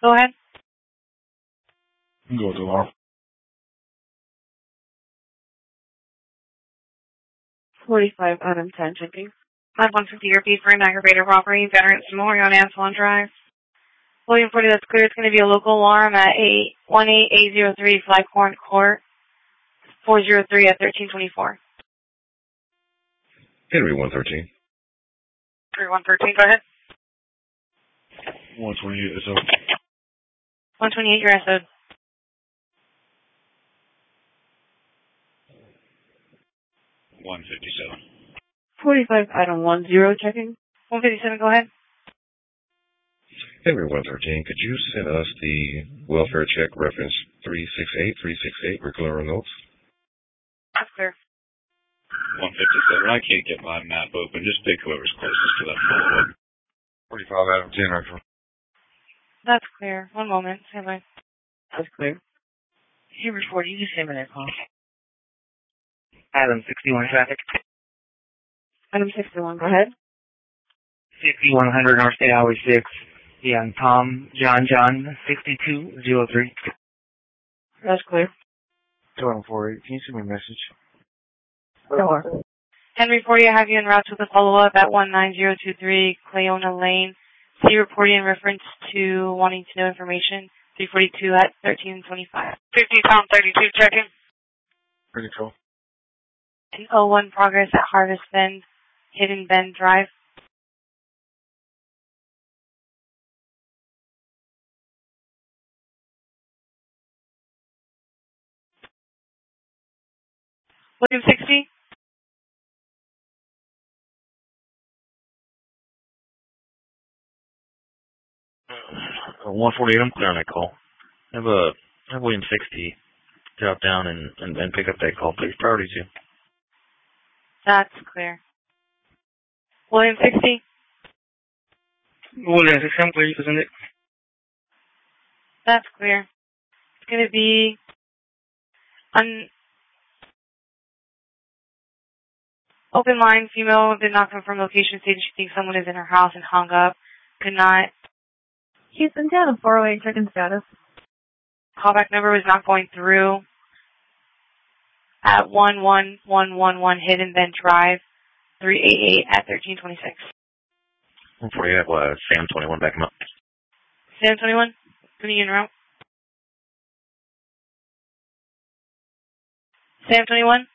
Go ahead. Go with the alarm. 45 out of 10 checking. 5150 repeat for an aggravated robbery. Veterans Memorial on Antoine Drive. William 40, that's clear. It's going to be a local alarm at 18803 Flaghorn Court. 403 at 1324. Henry 113. Henry 113, go ahead. 128 SO. 128, you're SO'd. 157. 45 item 10 checking. 157, go ahead. Henry 113, could you send us the welfare check reference 368368 Reclaro Notes? That's clear. 157. I can't get my map open. Just pick whoever's closest to that follow-up. 45 out of 10, actually. That's clear. One moment. Stand by. That's clear. Henry 40, you just send me that call. Adam 61 traffic. Item 61, go ahead. 5100 North State Highway 6. Yeah, Tom, John, 6203. That's clear. 2148, can you send me a message? Sure. Henry 40, I have you en route to the follow-up at 19023 Clayona Lane. See reporting in reference to wanting to know information. 342 at 1325. 50 Tom 32 checking. Pretty cool. And 01 progress at Harvest Bend, Hidden Bend Drive. William 60. 148, I'm clear on that call. Have William 60 drop down and pick up that call, please. Priority 2. That's clear. William 60. William 60, I'm clear, you can send it. That's clear. It's going to be open line. Female did not confirm location. Stated she thinks someone is in her house and hung up. Could not. Houston down a 408 check-in status. Callback number was not going through at 11111 Hidden Bend Drive, 388 at 1326. 148, Sam 21, back him up. Sam 21, putting you in route. Sam 21.